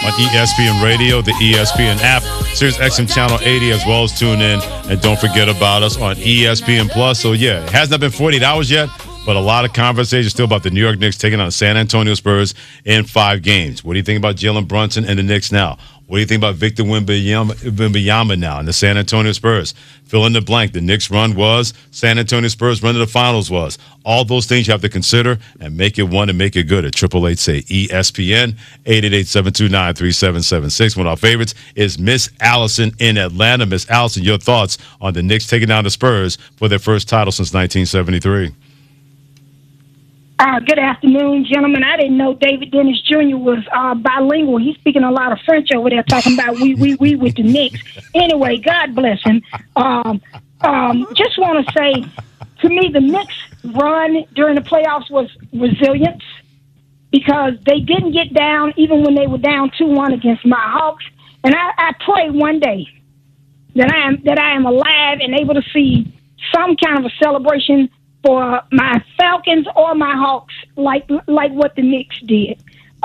on ESPN Radio, the ESPN app, Sirius XM Channel 80, as well as tune in. And don't forget about us on ESPN Plus. So, yeah, it has not been 48 hours yet, but a lot of conversation still about the New York Knicks taking on the San Antonio Spurs in 5 games. What do you think about Jalen Brunson and the Knicks now? What do you think about Victor Wembanyama now and the San Antonio Spurs? Fill in the blank. The Knicks run was, San Antonio Spurs run to the finals was. All those things you have to consider and make it one and make it good at 888-SAY ESPN, 888-729-3776. One of our favorites is Miss Allison in Atlanta. Miss Allison, your thoughts on the Knicks taking down the Spurs for their first title since 1973. Good afternoon, gentlemen. I didn't know David Dennis Jr. was bilingual. He's speaking a lot of French over there, talking about we with the Knicks. Anyway, God bless him. Just want to say, to me, the Knicks' run during the playoffs was resilience because they didn't get down even when they were down 2-1 against my Hawks. And I pray one day that I am alive and able to see some kind of a celebration for my Falcons or my Hawks, like what the Knicks did.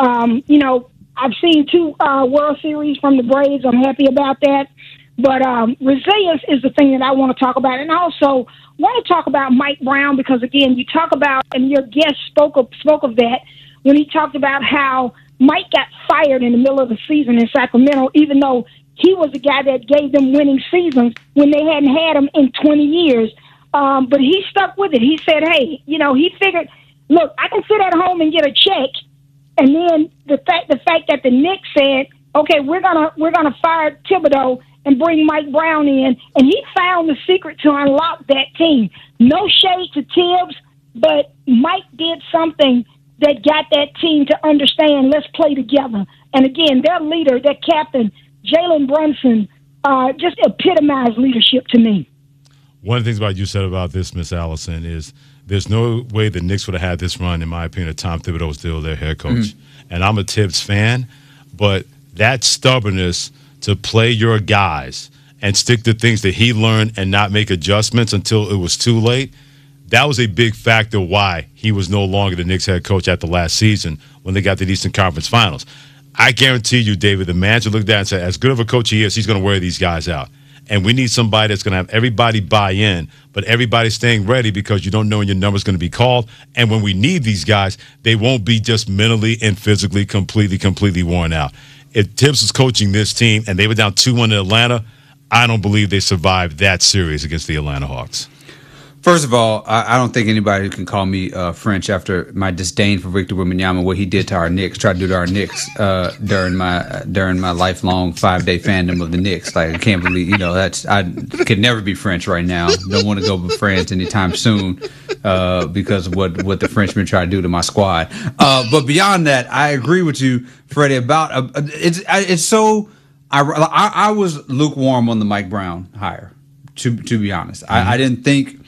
I've seen 2 World Series from the Braves. I'm happy about that. But resilience is the thing that I want to talk about. And I also want to talk about Mike Brown because, again, you talk about, and your guest spoke of that when he talked about how Mike got fired in the middle of the season in Sacramento, even though he was the guy that gave them winning seasons when they hadn't had them in 20 years. But he stuck with it. He said, hey, he figured, look, I can sit at home and get a check. And then the fact that the Knicks said, okay, we're gonna fire Thibodeau and bring Mike Brown in, and he found the secret to unlock that team. No shade to Tibbs, but Mike did something that got that team to understand, let's play together. And again, their leader, their captain, Jalen Brunson, just epitomized leadership to me. One of the things about you said about this, Miss Allison, is there's no way the Knicks would have had this run, in my opinion, if Tom Thibodeau was still their head coach. And I'm a Tibbs fan, but that stubbornness to play your guys and stick to things that he learned and not make adjustments until it was too late, that was a big factor why he was no longer the Knicks head coach at the last season when they got to the Eastern Conference Finals. I guarantee you, David, the manager looked at it and said, as good of a coach he is, he's going to wear these guys out. And we need somebody that's going to have everybody buy in, but everybody staying ready because you don't know when your number's going to be called. And when we need these guys, they won't be just mentally and physically completely worn out. If Tibbs was coaching this team and they were down 2-1 in Atlanta, I don't believe they survived that series against the Atlanta Hawks. First of all, I don't think anybody can call me French after my disdain for Victor Wembanyama, what he did to our Knicks, tried to do to our Knicks during my lifelong 5-day fandom of the Knicks. Like, I can't believe, I could never be French right now. Don't want to go with France anytime soon because of what the Frenchmen try to do to my squad. But beyond that, I agree with you, Freddie, about it's so. I was lukewarm on the Mike Brown hire, to be honest. I didn't think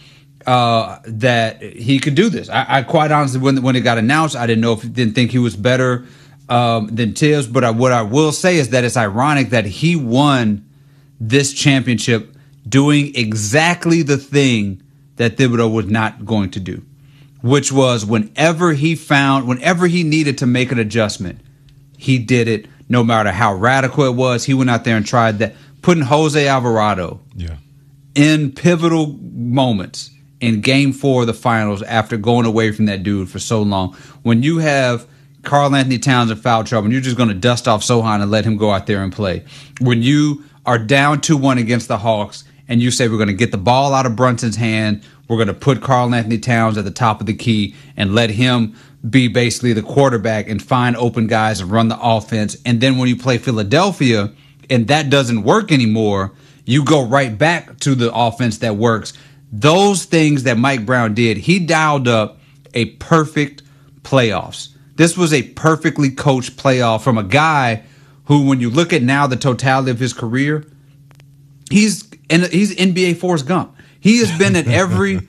that he could do this. I quite honestly, when it got announced, I didn't think he was better than Tibbs. But what I will say is that it's ironic that he won this championship doing exactly the thing that Thibodeau was not going to do, which was whenever he needed to make an adjustment, he did it no matter how radical it was. He went out there and tried that, putting Jose Alvarado in pivotal moments in Game 4 of the finals after going away from that dude for so long. When you have Karl Anthony Towns in foul trouble, and you're just going to dust off Sohan and let him go out there and play. When you are down 2-1 against the Hawks and you say we're going to get the ball out of Brunson's hand, we're going to put Karl Anthony Towns at the top of the key and let him be basically the quarterback and find open guys and run the offense. And then when you play Philadelphia and that doesn't work anymore, you go right back to the offense that works. Those things that Mike Brown did, he dialed up a perfect playoffs. This was a perfectly coached playoff from a guy who, when you look at now the totality of his career, he's NBA Forrest Gump. He has been at every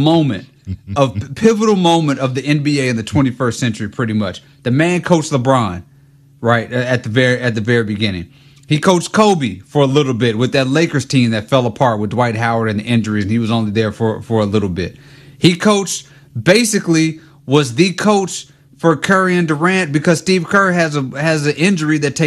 pivotal moment of the NBA in the 21st century, pretty much. The man coached LeBron, right, at the very beginning. He coached Kobe for a little bit with that Lakers team that fell apart with Dwight Howard and the injuries, and he was only there for a little bit. He was the coach for Curry and Durant because Steve Kerr has an injury that takes